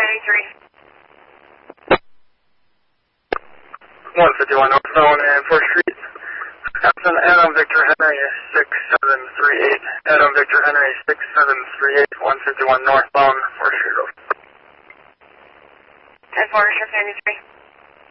151 North Zone and 4th Street. Captain Adam Victor Henry 6738. Adam Victor Henry 6738. 151 North Zone, 4th Street. 10-4, Sheriff 93.